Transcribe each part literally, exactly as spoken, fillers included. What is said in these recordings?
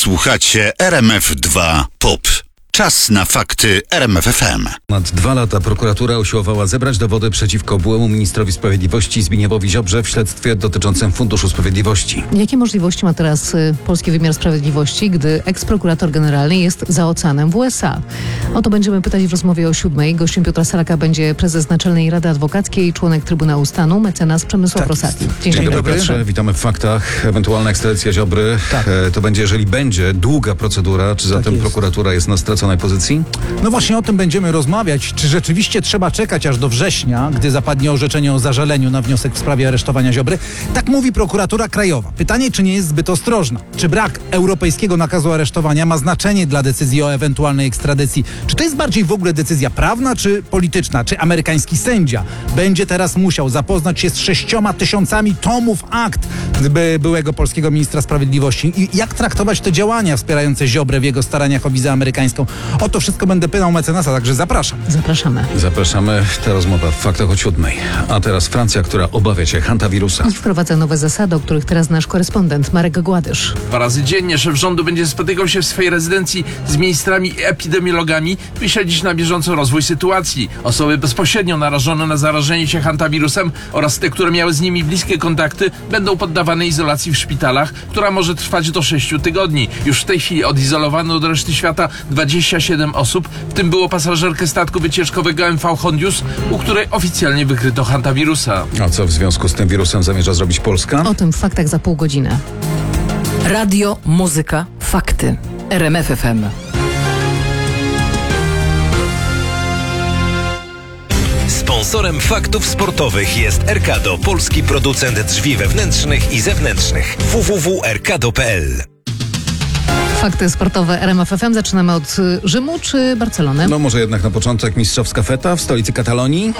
Słuchacie R M F dwa Pop. Czas na fakty R M F F M. Ponad dwa lata prokuratura usiłowała zebrać dowody przeciwko byłemu ministrowi sprawiedliwości Zbigniewowi Ziobrze w śledztwie dotyczącym Funduszu Sprawiedliwości. Jakie możliwości ma teraz y, polski wymiar sprawiedliwości, gdy eksprokurator generalny jest za oceanem w U S A? O to będziemy pytać w rozmowie o siódmej. Gościem Piotra Salaka będzie prezes Naczelnej Rady Adwokackiej, członek Trybunału Stanu, mecenas Przemysław Rosati. Dzień, Dzień dobry, dobry. Piotrze. Witamy w faktach. Ewentualna ekstradycja Ziobry. Tak. E, to będzie, jeżeli będzie, długa procedura. Czy zatem jest. prokuratura jest na straconej pozycji? No właśnie o tym będziemy rozmawiać. Czy rzeczywiście trzeba czekać aż do września, gdy zapadnie orzeczenie o zażaleniu na wniosek w sprawie aresztowania Ziobry? Tak mówi prokuratura krajowa. Pytanie, czy nie jest zbyt ostrożna? Czy brak europejskiego nakazu aresztowania ma znaczenie dla decyzji o ewentualnej ekstradycji? Czy to jest bardziej w ogóle decyzja prawna czy polityczna? Czy amerykański sędzia będzie teraz musiał zapoznać się z sześcioma tysiącami tomów akt by byłego polskiego ministra sprawiedliwości? I jak traktować te działania wspierające Ziobrę w jego staraniach o wizę amerykańską? O to wszystko będę pytał mecenasa, także zapraszam. Zapraszamy. Zapraszamy. Ta rozmowa w faktach o siódmej. A teraz Francja, która obawia się hantawirusa. I wprowadza nowe zasady, o których teraz nasz korespondent Marek Gładysz. Dwa razy dziennie szef rządu będzie spotykał się w swojej rezydencji z ministrami i epidemiologami, by śledzić na bieżąco rozwój sytuacji. Osoby bezpośrednio narażone na zarażenie się hantawirusem oraz te, które miały z nimi bliskie kontakty, będą poddawane izolacji w szpitalach, która może trwać do sześciu tygodni. Już w tej chwili odizolowano od reszty świata dwadzieścia siedem osób, w tym było pasażerkę statku wycieczkowego M V Hondius, u której oficjalnie wykryto hantawirusa. A co w związku z tym wirusem zamierza zrobić Polska? O tym w faktach za pół godziny. Radio, muzyka, fakty. R M F F M. Sponsorem faktów sportowych jest Erkado, polski producent drzwi wewnętrznych i zewnętrznych. w w w kropka erkado kropka p l. Fakty sportowe R M F F M. Zaczynamy od y, Rzymu czy Barcelony? No może jednak na początek mistrzowska feta w stolicy Katalonii.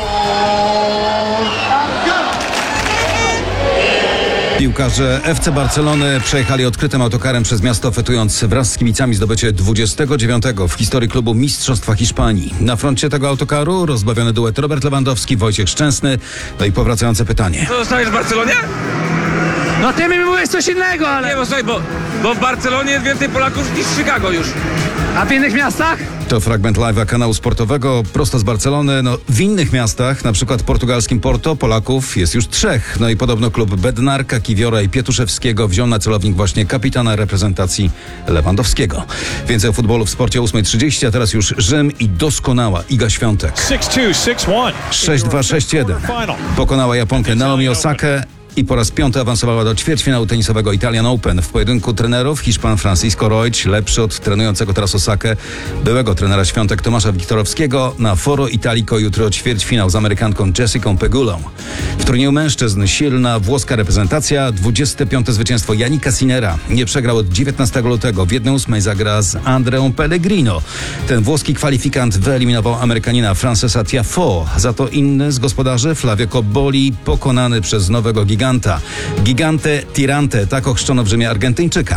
Piłkarze F C Barcelony przejechali odkrytym autokarem przez miasto, fetując wraz z kibicami zdobycie dwudziestego dziewiątego w historii klubu Mistrzostwa Hiszpanii. Na froncie tego autokaru rozbawiony duet Robert Lewandowski, Wojciech Szczęsny. No i powracające pytanie. Co, zostajesz w Barcelonie? No ty mi mówiłeś coś innego, ale... Nie, bo słuchaj, bo, bo w Barcelonie jest więcej Polaków niż w Chicago już. A w innych miastach? To fragment live'a kanału sportowego prosto z Barcelony. No, w innych miastach, na przykład portugalskim Porto, Polaków jest już trzech. No i podobno klub Bednarka, Kiwiora i Pietuszewskiego wziął na celownik właśnie kapitana reprezentacji Lewandowskiego. Więcej o futbolu w sporcie o ósma trzydzieści, a teraz już Rzym i doskonała Iga Świątek. sześć dwa sześć jeden. Pokonała Japonkę Naomi Osakę i po raz piąty awansowała do ćwierćfinału tenisowego Italian Open. W pojedynku trenerów Hiszpan Francisco Roig, lepszy od trenującego teraz Osakę, byłego trenera Świątek Tomasza Wiktorowskiego, na Foro Italico jutro ćwierćfinał z Amerykanką Jessicą Pegulą. W turnieju mężczyzn silna włoska reprezentacja, dwudzieste piąte zwycięstwo Jannika Sinnera. Nie przegrał od dziewiętnastego lutego. W jednej ósmej zagra z Andreą Pellegrino. Ten włoski kwalifikant wyeliminował Amerykanina Francesa Tiafoe. Za to inny z gospodarzy, Flavio Cobolli, pokonany przez nowego giganta. Gigante Tirante, tak ochrzczono w Rzymie Argentyńczyka.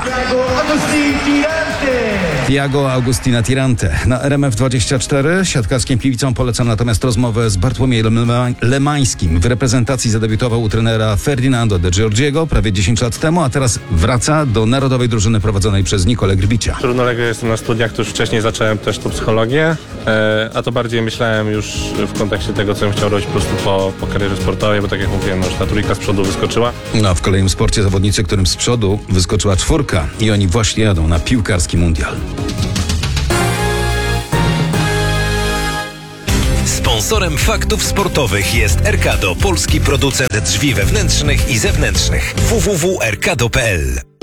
Thiago Augustina Tirante. Na R M F dwadzieścia cztery siatkarskim kibicom polecam natomiast rozmowę z Bartłomiejem Lemańskim. W reprezentacji zadebiutował u trenera Ferdinando de Giorgiego prawie dziesięć lat temu, a teraz wraca do narodowej drużyny prowadzonej przez Nicolę Grbicia. Równolegle jestem na studiach, to już wcześniej zacząłem też tą psychologię, e, a to bardziej myślałem już w kontekście tego, co bym chciał robić po prostu po, po karierze sportowej, bo tak jak mówiłem, no już ta trójka z przodu wyskoczyła. No a w kolejnym sporcie zawodnicy, którym z przodu wyskoczyła czwórka i oni właśnie jadą na piłkarski mundial. Sponsorem faktów sportowych jest Erkado, polski producent drzwi wewnętrznych i zewnętrznych. w w w kropka erkado kropka p l.